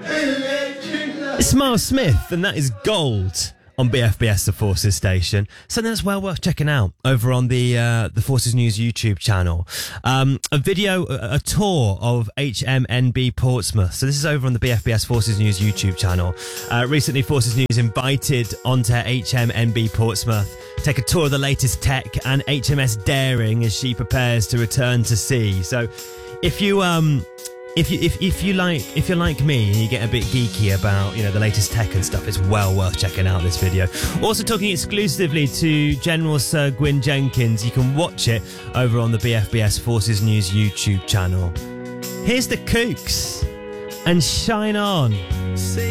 It's Miles Smith, and that is Gold on BFBS, the Forces station. Something that's well worth checking out over on the Forces News YouTube channel. A video, a tour of HMNB Portsmouth. So this is over on the BFBS Forces News YouTube channel. Recently, Forces News invited onto HMNB Portsmouth, take a tour of the latest tech and HMS Daring as she prepares to return to sea. So if you if you're like me and you get a bit geeky about, you know, the latest tech and stuff, it's well worth checking out this video. Also talking exclusively to General Sir Gwyn Jenkins. You can watch it over on the BFBS Forces News YouTube channel. Here's the Kooks and Shine On.